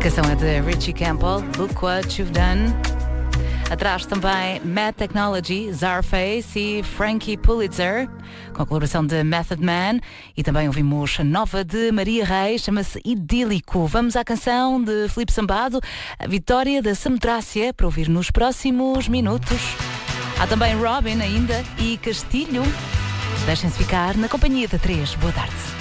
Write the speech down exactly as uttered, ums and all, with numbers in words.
canção é de Richie Campbell, Look What You've Done. Atrás também Mad Technology, Czarface e Frankie Pulitzer, com a colaboração de Method Man. E também ouvimos a nova de Maria Reis, chama-se Idílico. Vamos à canção de Filipe Sambado, a Vitória da Samotrácia, para ouvir nos próximos minutos. Há também Robin ainda e Castilho. Deixem-se ficar na companhia da três. Boa tarde.